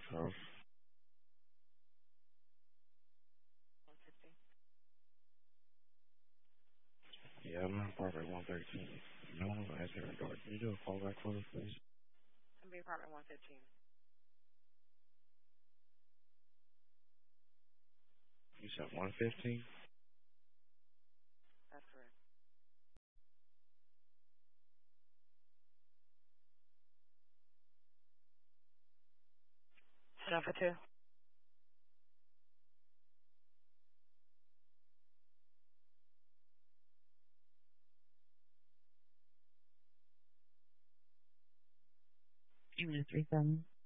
So, yeah, I'm in apartment 113. No one's answering the door. Can you do a call back for us, please? It'll be apartment 115. You said 115? That's correct. Sit down for two. Unit 37.